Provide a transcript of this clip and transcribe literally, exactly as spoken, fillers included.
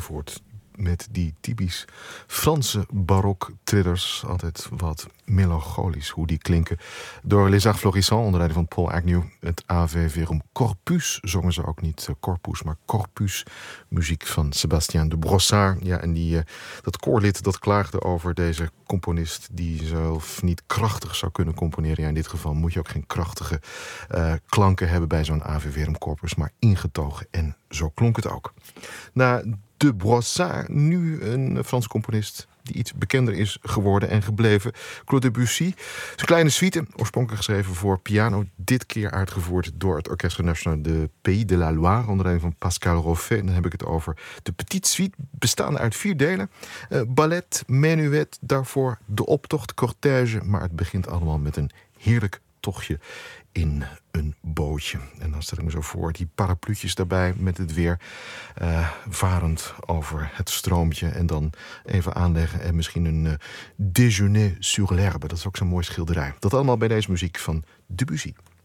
uitgevoerd met die typisch Franse barok trillers. Altijd wat melancholisch hoe die klinken. Door Les Arts Florissants onder leiding van Paul Agnew. Het Ave Verum Corpus zongen ze ook niet corpus, maar corpus. Muziek van Sébastien de Brossard. Ja, en die, uh, dat koorlid dat klaagde over deze componist die zelf niet krachtig zou kunnen componeren. Ja, in dit geval moet je ook geen krachtige uh, klanken hebben bij zo'n Ave Verum Corpus, maar ingetogen. En zo klonk het ook. Na de Brossard, nu een Franse componist die iets bekender is geworden en gebleven. Claude Debussy. Zijn kleine suite, oorspronkelijk geschreven voor piano. Dit keer uitgevoerd door het Orchestre National de Pays de la Loire. Onder leiding van Pascal Roffet. Dan heb ik het over de Petite Suite. Bestaande uit vier delen. Uh, ballet, menuet, daarvoor de optocht, cortège. Maar het begint allemaal met een heerlijk tochtje in een bootje. En dan stel ik me zo voor, die parapluutjes daarbij met het weer. Uh, varend over het stroompje. En dan even aanleggen en misschien een uh, déjeuner sur l'herbe. Dat is ook zo'n mooi schilderij. Dat allemaal bij deze muziek van Debussy.